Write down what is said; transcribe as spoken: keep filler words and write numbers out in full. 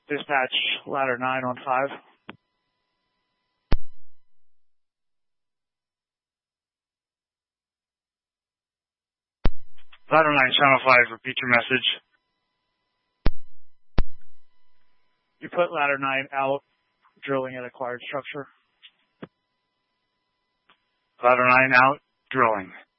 Dispatch, ladder nine on five. Ladder nine, channel five, repeat your message. You put ladder nine out, drilling at acquired structure. Ladder nine out, drilling.